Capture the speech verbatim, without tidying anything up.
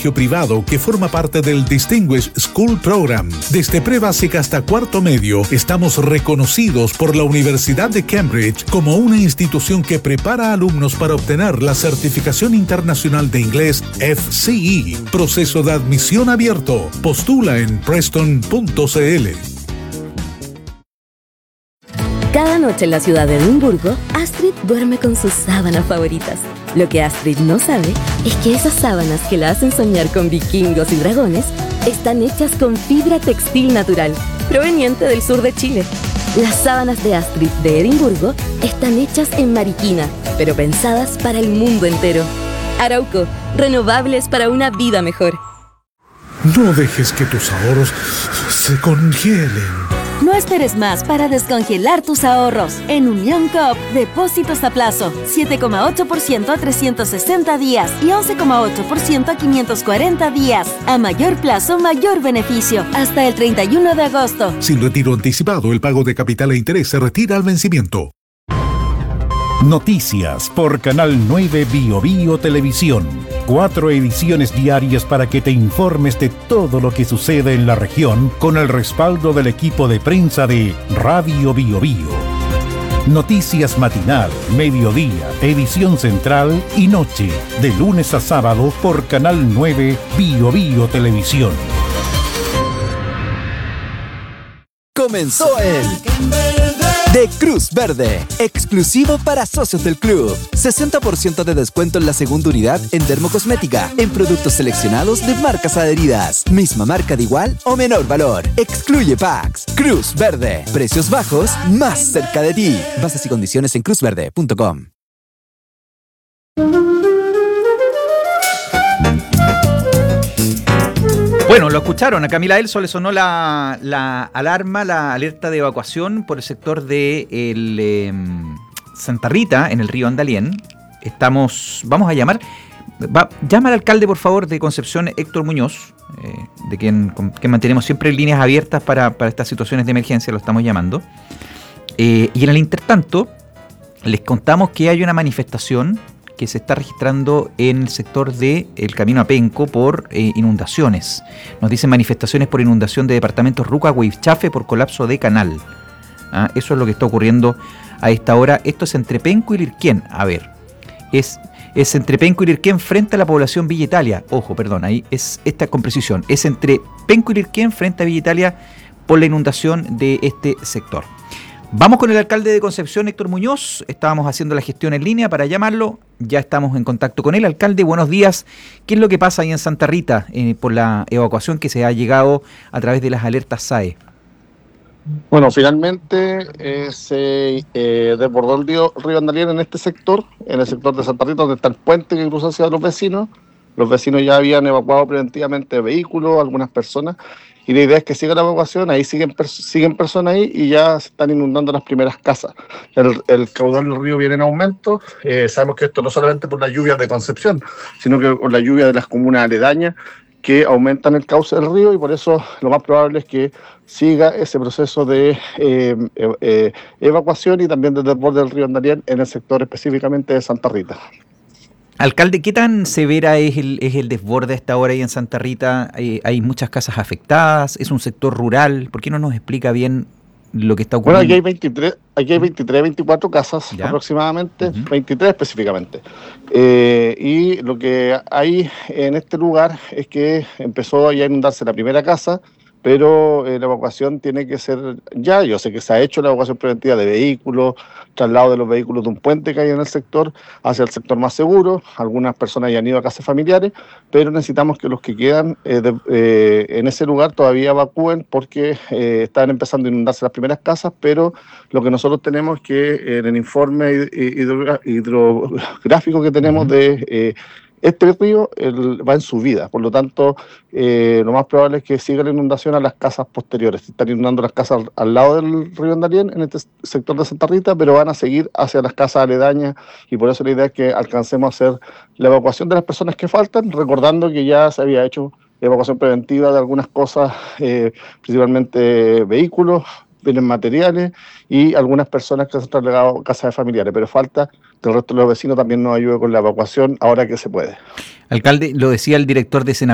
colegio privado que forma parte del Distinguished School Program. Desde prebásica hasta cuarto medio, estamos reconocidos por la Universidad de Cambridge como una institución que prepara a alumnos para obtener la certificación internacional de inglés F C E. Proceso de admisión abierto. Postula en preston punto c l. Cada noche en la ciudad de Edimburgo, Astrid duerme con sus sábanas favoritas. Lo que Astrid no sabe es que esas sábanas que la hacen soñar con vikingos y dragones están hechas con fibra textil natural, proveniente del sur de Chile. Las sábanas de Astrid de Edimburgo están hechas en Mariquina, pero pensadas para el mundo entero. Arauco, renovables para una vida mejor. No dejes que tus ahorros se congelen. No esperes más para descongelar tus ahorros. En Unión Coop, depósitos a plazo, siete coma ocho por ciento a trescientos sesenta días y once coma ocho por ciento a quinientos cuarenta días. A mayor plazo, mayor beneficio. Hasta el treinta y uno de agosto. Sin retiro anticipado, el pago de capital e interés se retira al vencimiento. Noticias por Canal nueve Bio Bio Televisión. Cuatro ediciones diarias para que te informes de todo lo que sucede en la región con el respaldo del equipo de prensa de Radio Bio Bio. Noticias matinal, mediodía, edición central y noche, de lunes a sábado por Canal nueve Bio Bio Televisión. Comenzó el de Cruz Verde, exclusivo para socios del club. sesenta por ciento de descuento en la segunda unidad en dermocosmética, en productos seleccionados de marcas adheridas. Misma marca de igual o menor valor. Excluye packs. Cruz Verde. Precios bajos, más cerca de ti. Bases y condiciones en cruz verde punto com. Bueno, lo escucharon, a Camila Elso le sonó la, la alarma, la alerta de evacuación por el sector de el, eh, Santa Rita, en el río Andalién. Estamos, vamos a llamar, va, llama al alcalde por favor de Concepción, Héctor Muñoz, eh, de quien, con, que mantenemos siempre líneas abiertas para, para estas situaciones de emergencia, lo estamos llamando. Eh, y en el intertanto, les contamos que hay una manifestación que se está registrando en el sector del Camino a Penco por eh, inundaciones. Nos dicen manifestaciones por inundación de departamentos Rucagua y Chafe por colapso de canal. ¿Ah? Eso es lo que está ocurriendo a esta hora. Esto es entre Penco y Lirquén. A ver, es, es entre Penco y Lirquén frente a la población Villa Italia. Ojo, perdón, ahí es esta con precisión. Es entre Penco y Lirquén frente a Villa Italia por la inundación de este sector. Vamos con el alcalde de Concepción, Héctor Muñoz. Estábamos haciendo la gestión en línea para llamarlo. Ya estamos en contacto con él. Alcalde, buenos días. ¿Qué es lo que pasa ahí en Santa Rita eh, por la evacuación que se ha llegado a través de las alertas S A E? Bueno, finalmente eh, se eh, desbordó el río, río Andalién en este sector, en el sector de Santa Rita, donde está el puente que cruza hacia los vecinos. Los vecinos ya habían evacuado preventivamente vehículos, algunas personas, y la idea es que siga la evacuación. Ahí siguen, siguen personas ahí y ya se están inundando las primeras casas. El, el caudal del río viene en aumento. Eh, sabemos que esto no solamente por las lluvias de Concepción, sino que por la lluvia de las comunas aledañas que aumentan el cauce del río, y por eso lo más probable es que siga ese proceso de eh, eh, evacuación y también del desborde del río Andalién en el sector específicamente de Santa Rita. Alcalde, ¿qué tan severa es el, es el desborde a esta hora ahí en Santa Rita? ¿Hay, hay muchas casas afectadas? ¿Es un sector rural? ¿Por qué no nos explica bien lo que está ocurriendo? Bueno, aquí hay veintitrés, aquí hay veintitrés, veinticuatro casas ¿ya? aproximadamente, uh-huh. veintitrés específicamente. Eh, y lo que hay en este lugar es que empezó a inundarse la primera casa, pero eh, la evacuación tiene que ser ya. Yo sé que se ha hecho la evacuación preventiva de vehículos, traslado de los vehículos de un puente que hay en el sector hacia el sector más seguro. Algunas personas ya han ido a casas familiares, pero necesitamos que los que quedan eh, de, eh, en ese lugar todavía evacúen porque eh, están empezando a inundarse las primeras casas, pero lo que nosotros tenemos es que en el informe hidro, hidrográfico que tenemos de... Eh, Este río el, va en subida, por lo tanto, eh, lo más probable es que siga la inundación a las casas posteriores. Se están inundando las casas al, al lado del río Andalién, en este sector de Santa Rita, pero van a seguir hacia las casas aledañas, y por eso la idea es que alcancemos a hacer la evacuación de las personas que faltan, recordando que ya se había hecho evacuación preventiva de algunas cosas, eh, principalmente vehículos, bienes materiales y algunas personas que se han trasladado a casas de familiares, pero falta que el resto de los vecinos también nos ayude con la evacuación ahora que se puede. Alcalde, lo decía el director de Sena